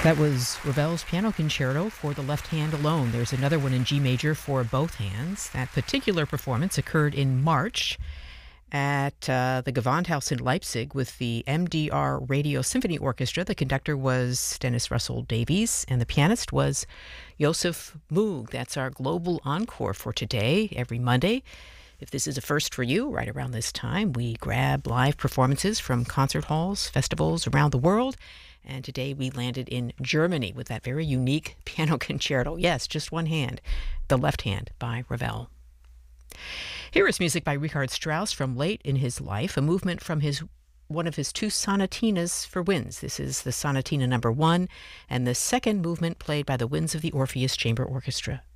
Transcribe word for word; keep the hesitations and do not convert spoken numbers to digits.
That was Ravel's Piano Concerto for the left hand alone. There's another one in G major for both hands. That particular performance occurred in March at uh, the Gewandhaus in Leipzig with the M D R Radio Symphony Orchestra. The conductor was Dennis Russell Davies, and the pianist was Josef Moog. That's our global encore for today, every Monday. If this is a first for you, right around this time, we grab live performances from concert halls, festivals around the world. And today we landed in Germany with that very unique piano concerto. Yes, just one hand, the left hand by Ravel. Here is music by Richard Strauss from late in his life, a movement from his one of his two sonatinas for winds. This is the sonatina number one, and the second movement played by the Winds of the Orpheus Chamber Orchestra.